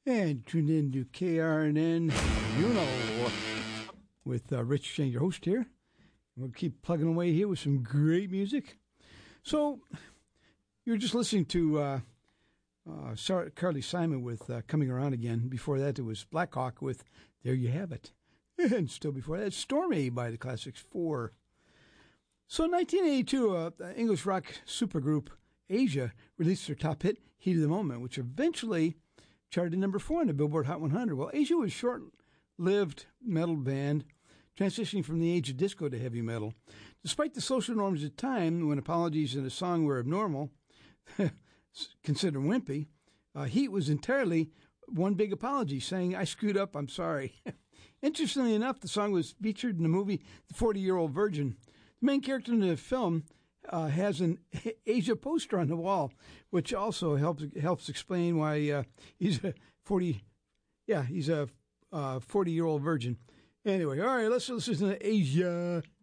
And tuned in to KRNN, with Rich Shane, your host here. We'll keep plugging away here with some great music. So, you were just listening to Carly Simon with Coming Around Again. Before that, it was Black Hawk with There You Have It. And still before that, Stormy by the Classics 4. So, in 1982, English rock supergroup Asia released their top hit, Heat of the Moment, which eventually charted number 4 on the Billboard Hot 100. Well, Asia was a short-lived metal band, transitioning from the age of disco to heavy metal. Despite the social norms at the time, when apologies in a song were abnormal, considered wimpy, Heat was entirely one big apology, saying, "I screwed up, I'm sorry." Interestingly enough, the song was featured in the movie The 40-Year-Old Virgin. The main character in the film has an Asia poster on the wall, which also helps explain why he's a 40-year-old virgin. Anyway, all right, let's listen to Asia.